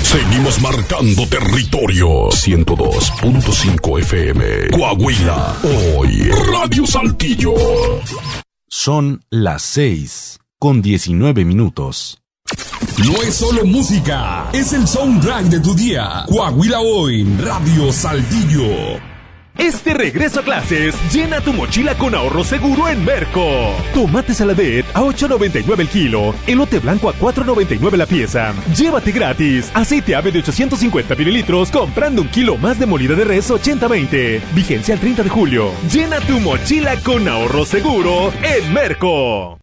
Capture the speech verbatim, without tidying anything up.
Seguimos marcando territorio. ciento dos punto cinco F M. Coahuila. Hoy. Radio Saltillo. Son las seis con diecinueve minutos. No es solo música, es el soundtrack de tu día. Coahuila Hoy, Radio Saltillo. Este regreso a clases, llena tu mochila con ahorro seguro en Merco. Tomate saladet a ocho noventa y nueve el kilo, elote blanco a cuatro noventa y nueve la pieza. Llévate gratis aceite ave de ochocientos cincuenta mililitros comprando un kilo más de molida de res ochenta veinte. Vigencia el treinta de julio. Llena tu mochila con ahorro seguro en Merco.